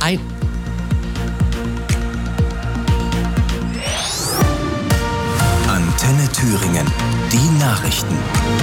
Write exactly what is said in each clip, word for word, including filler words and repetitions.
Ein Antenne Thüringen, die Nachrichten.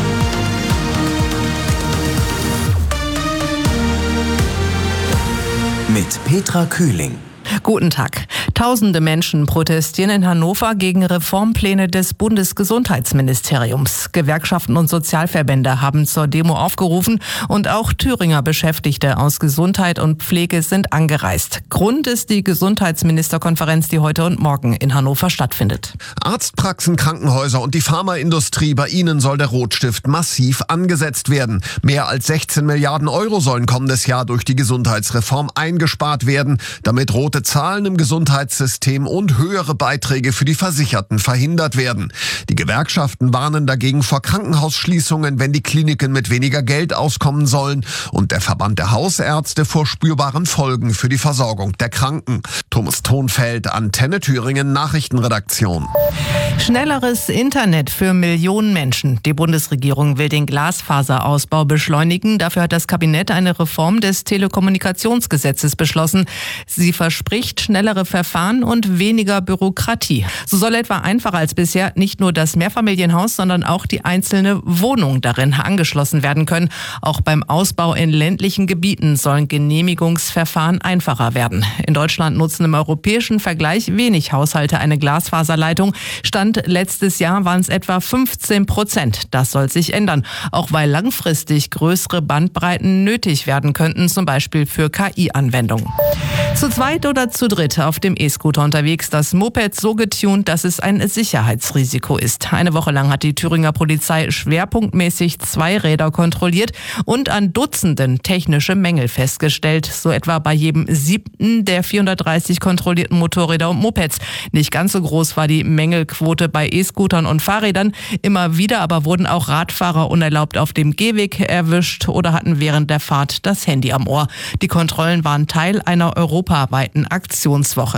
Mit Petra Kühling. Guten Tag. Tausende Menschen protestieren in Hannover gegen Reformpläne des Bundesgesundheitsministeriums. Gewerkschaften und Sozialverbände haben zur Demo aufgerufen und auch Thüringer Beschäftigte aus Gesundheit und Pflege sind angereist. Grund ist die Gesundheitsministerkonferenz, die heute und morgen in Hannover stattfindet. Arztpraxen, Krankenhäuser und die Pharmaindustrie, bei ihnen soll der Rotstift massiv angesetzt werden. Mehr als sechzehn Milliarden Euro sollen kommendes Jahr durch die Gesundheitsreform eingespart werden, damit rote Zahlen im Gesundheitssystem und höhere Beiträge für die Versicherten verhindert werden. Die Gewerkschaften warnen dagegen vor Krankenhausschließungen, wenn die Kliniken mit weniger Geld auskommen sollen, und der Verband der Hausärzte vor spürbaren Folgen für die Versorgung der Kranken. Thomas Thonfeld, Antenne Thüringen Nachrichtenredaktion. Schnelleres Internet für Millionen Menschen. Die Bundesregierung will den Glasfaserausbau beschleunigen. Dafür hat das Kabinett eine Reform des Telekommunikationsgesetzes beschlossen. Sie verspricht schnellere Verfahren und weniger Bürokratie. So soll etwa einfacher als bisher nicht nur das Mehrfamilienhaus, sondern auch die einzelne Wohnung darin angeschlossen werden können. Auch beim Ausbau in ländlichen Gebieten sollen Genehmigungsverfahren einfacher werden. In Deutschland nutzen im europäischen Vergleich wenig Haushalte eine Glasfaserleitung. Stand letztes Jahr waren es etwa fünfzehn Prozent. Das soll sich ändern, auch weil langfristig größere Bandbreiten nötig werden könnten, zum Beispiel für K I-Anwendungen. Zu zweit oder zu dritt auf dem E-Scooter unterwegs, das Moped so getunt, dass es ein Sicherheitsrisiko ist. Eine Woche lang hat die Thüringer Polizei schwerpunktmäßig Zweiräder kontrolliert und an Dutzenden technische Mängel festgestellt. So etwa bei jedem siebten der vierhundertdreißig kontrollierten Motorräder und Mopeds. Nicht ganz so groß war die Mängelquote bei E-Scootern und Fahrrädern. Immer wieder aber wurden auch Radfahrer unerlaubt auf dem Gehweg erwischt oder hatten während der Fahrt das Handy am Ohr. Die Kontrollen waren Teil einer europaweiten Aktionswoche.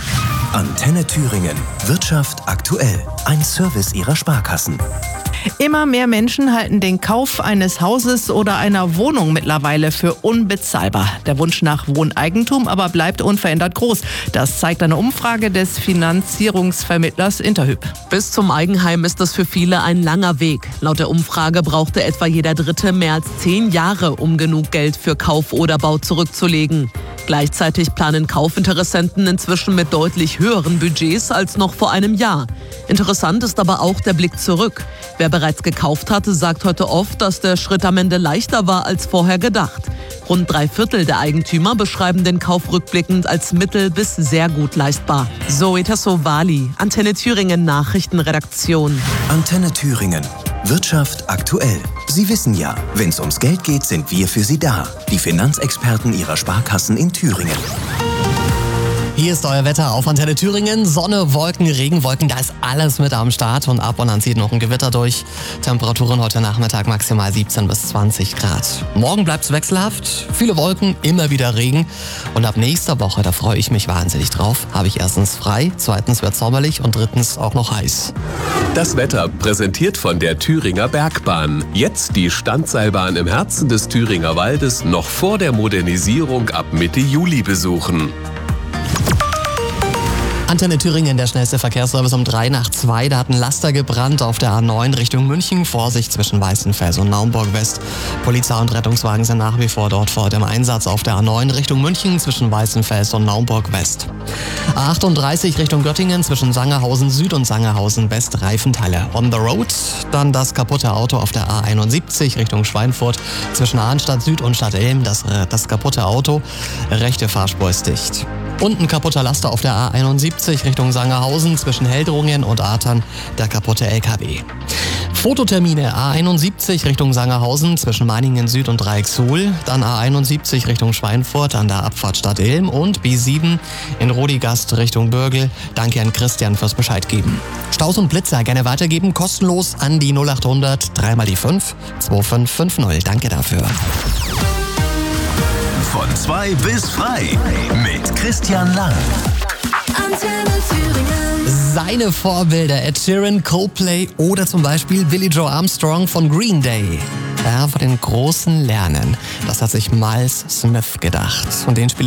Antenne Thüringen. Wirtschaft aktuell. Ein Service ihrer Sparkassen. Immer mehr Menschen halten den Kauf eines Hauses oder einer Wohnung mittlerweile für unbezahlbar. Der Wunsch nach Wohneigentum aber bleibt unverändert groß. Das zeigt eine Umfrage des Finanzierungsvermittlers Interhyp. Bis zum Eigenheim ist es für viele ein langer Weg. Laut der Umfrage brauchte etwa jeder Dritte mehr als zehn Jahre, um genug Geld für Kauf oder Bau zurückzulegen. Gleichzeitig planen Kaufinteressenten inzwischen mit deutlich höheren Budgets als noch vor einem Jahr. Interessant ist aber auch der Blick zurück. Wer bereits gekauft hatte, sagt heute oft, dass der Schritt am Ende leichter war als vorher gedacht. Rund drei Viertel der Eigentümer beschreiben den Kauf rückblickend als mittel- bis sehr gut leistbar. Zoe Tassovali, Antenne Thüringen Nachrichtenredaktion. Antenne Thüringen. Wirtschaft aktuell. Sie wissen ja, wenn es ums Geld geht, sind wir für Sie da. Die Finanzexperten Ihrer Sparkassen in Thüringen. Hier ist euer Wetter auf Antenne Thüringen. Sonne, Wolken, Regenwolken, da ist alles mit am Start und ab und an zieht noch ein Gewitter durch. Temperaturen heute Nachmittag maximal siebzehn bis zwanzig Grad. Morgen bleibt's wechselhaft, viele Wolken, immer wieder Regen. Und ab nächster Woche, da freue ich mich wahnsinnig drauf, habe ich erstens frei, zweitens wird sommerlich und drittens auch noch heiß. Das Wetter präsentiert von der Thüringer Bergbahn. Jetzt die Standseilbahn im Herzen des Thüringer Waldes noch vor der Modernisierung ab Mitte Juli besuchen. Antenne Thüringen, der schnellste Verkehrsservice um drei nach zwei. Da hat ein Laster gebrannt auf der A neun Richtung München. Vorsicht zwischen Weißenfels und Naumburg West. Polizei und Rettungswagen sind nach wie vor dort vor Ort im Einsatz auf der A neun Richtung München zwischen Weißenfels und Naumburg West. A achtunddreißig Richtung Göttingen zwischen Sangerhausen Süd und Sangerhausen West Reifenteile on the road. Dann das kaputte Auto auf der A einundsiebzig Richtung Schweinfurt zwischen Arnstadt Süd und Stadtelm. Das, das kaputte Auto. Rechte Fahrspur ist dicht. Und ein kaputter Laster auf der A einundsiebzig Richtung Sangerhausen zwischen Heldrungen und Artern, der kaputte L K W. Fototermine A einundsiebzig Richtung Sangerhausen zwischen Meiningen Süd und Dreiecksuhl, dann A einundsiebzig Richtung Schweinfurt an der Abfahrt Stadtilm und B sieben in Rodigast Richtung Bürgel. Danke an Christian fürs Bescheid geben. Staus und Blitzer gerne weitergeben, kostenlos an die null achthundert drei mal die fünf zwei fünf fünf null. Danke dafür. Von zwei bis frei mit Christian Lang. Antenne Thüringen. Seine Vorbilder Ed Sheeran, Coldplay oder zum Beispiel Billie Joe Armstrong von Green Day. Ja, von den großen Lernen. Das hat sich Miles Smith gedacht. Und den spiele